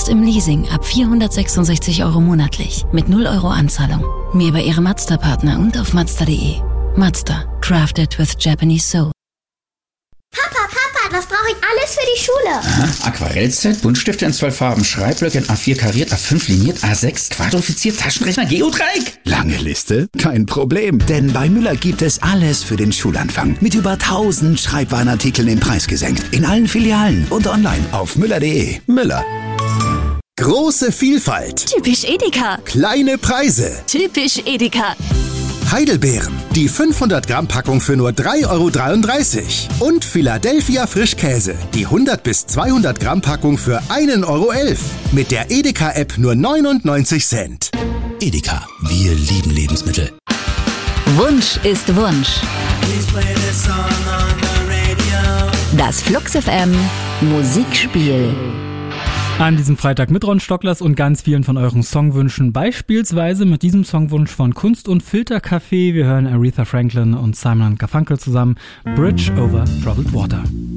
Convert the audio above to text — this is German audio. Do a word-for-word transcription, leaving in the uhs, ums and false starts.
Jetzt im Leasing ab vierhundertsechsundsechzig Euro monatlich mit null Euro Anzahlung. Mehr bei Ihrem Mazda-Partner und auf Mazda punkt de. Mazda. Crafted with Japanese soul. Papa, Papa, was brauche ich alles für die Schule? Aha, Aquarellset, Buntstifte in zwölf Farben, Schreibblöcke in A vier kariert, A fünf liniert, A sechs quadrifiziert, Taschenrechner, Geodreieck. Lange Liste? Kein Problem, denn bei Müller gibt es alles für den Schulanfang. Mit über tausend Schreibwarenartikeln den Preis gesenkt. In allen Filialen und online auf müller punkt de. Müller. Große Vielfalt. Typisch Edeka. Kleine Preise. Typisch Edeka. Heidelbeeren, die fünfhundert Gramm Packung für nur drei Euro dreiunddreißig. Und Philadelphia Frischkäse, die hundert bis zweihundert Gramm Packung für ein Euro elf. Mit der Edeka-App nur neunundneunzig Cent. Edeka, wir lieben Lebensmittel. Wunsch ist Wunsch. Das Flux F M Musikspiel. An diesem Freitag mit Ron Stocklers und ganz vielen von euren Songwünschen, beispielsweise mit diesem Songwunsch von Kunst und Filtercafé. Wir hören Aretha Franklin und Simon and Garfunkel zusammen, Bridge over Troubled Water.